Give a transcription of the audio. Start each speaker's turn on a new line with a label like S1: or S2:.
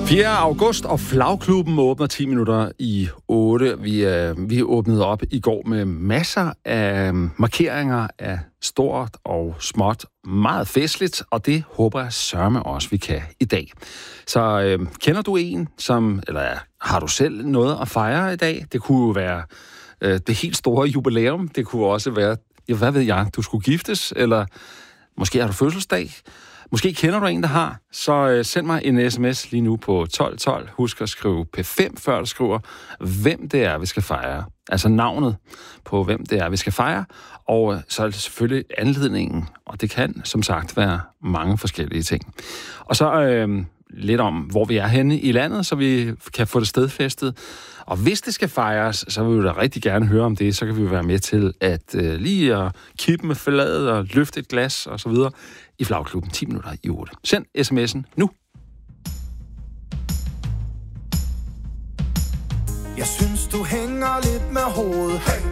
S1: 4. august, og Flagklubben åbner 10 minutter i 8. Vi åbnede op i går med masser af markeringer af stort og småt. Meget festligt, og det håber jeg sørme også, vi kan i dag. Så kender du en, eller har du selv noget at fejre i dag? Det kunne jo være det helt store jubilæum. Det kunne også være, hvad ved jeg, du skulle giftes, eller måske har du fødselsdag. Måske kender du en, der har, så send mig en sms lige nu på 1212. Husk at skrive P5, før du skriver, hvem det er, vi skal fejre. Altså navnet på, hvem det er, vi skal fejre. Og så er det selvfølgelig anledningen, og det kan som sagt være mange forskellige ting. Og så lidt om, hvor vi er henne i landet, så vi kan få det stedfæstet. Og hvis det skal fejres, så vil vi da rigtig gerne høre om det. Så kan vi være med til at lige at kippe med fladet og løfte et glas og så videre i Flagklubben 10 minutter i 8. Send sms'en nu.
S2: Jeg synes, du hænger lidt med hovedet. Hey.